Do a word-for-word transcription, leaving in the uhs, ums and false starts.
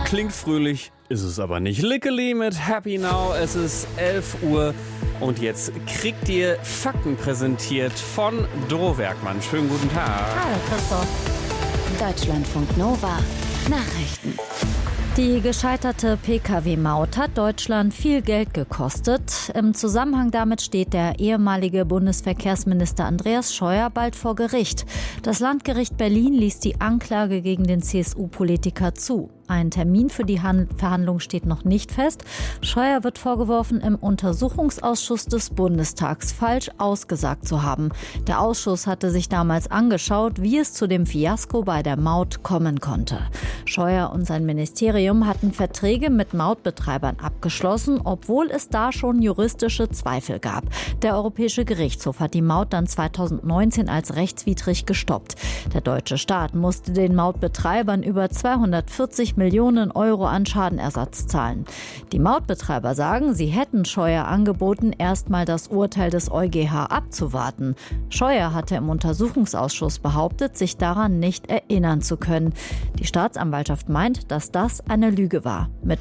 Klingt fröhlich, ist es aber nicht. Lickeli mit Happy Now, es ist elf Uhr und jetzt kriegt ihr Fakten präsentiert von Doro Werkmann. Schönen guten Tag. Hallo Christoph. Deutschlandfunk Nova Nachrichten. Die gescheiterte P K W-Maut hat Deutschland viel Geld gekostet. Im Zusammenhang damit steht der ehemalige Bundesverkehrsminister Andreas Scheuer bald vor Gericht. Das Landgericht Berlin ließ die Anklage gegen den C S U-Politiker zu. Ein Termin für die Han- Verhandlung steht noch nicht fest. Scheuer wird vorgeworfen, im Untersuchungsausschuss des Bundestags falsch ausgesagt zu haben. Der Ausschuss hatte sich damals angeschaut, wie es zu dem Fiasko bei der Maut kommen konnte. Scheuer und sein Ministerium hatten Verträge mit Mautbetreibern abgeschlossen, obwohl es da schon juristische Zweifel gab. Der Europäische Gerichtshof hat die Maut dann zweitausendneunzehn als rechtswidrig gestoppt. Der deutsche Staat musste den Mautbetreibern über zweihundertvierzig Millionen Euro an Schadenersatz zahlen. Die Mautbetreiber sagen, sie hätten Scheuer angeboten, erstmal das Urteil des EuGH abzuwarten. Scheuer hatte im Untersuchungsausschuss behauptet, sich daran nicht erinnern zu können. Die Staatsanwaltschaft meint, dass das eine Lüge war. Mit